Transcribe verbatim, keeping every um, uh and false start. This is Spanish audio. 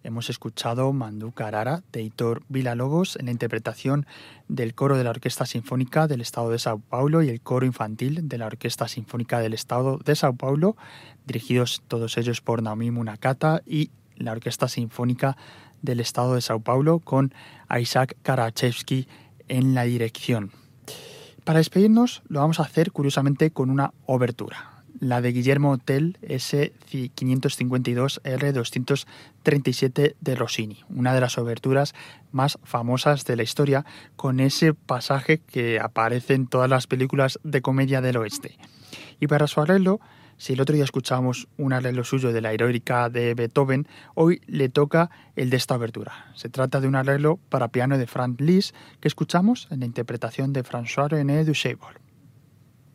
hemos escuchado Mandú Carara de Heitor Villa-Lobos en la interpretación del coro de la Orquesta Sinfónica del Estado de Sao Paulo y el coro infantil de la Orquesta Sinfónica del Estado de Sao Paulo, dirigidos todos ellos por Naomi Munakata, y la Orquesta Sinfónica del Estado de Sao Paulo con Isaac Karachevsky en la dirección. Para despedirnos lo vamos a hacer curiosamente con una obertura, la de Guillermo Tell ese quinientos cincuenta y dos R doscientos treinta y siete de Rossini, una de las oberturas más famosas de la historia, con ese pasaje que aparece en todas las películas de comedia del oeste. Y para su arreglo, si el otro día escuchábamos un arreglo suyo de la heroica de Beethoven, hoy le toca el de esta obertura. Se trata de un arreglo para piano de Franz Liszt que escuchamos en la interpretación de François-René Dusable.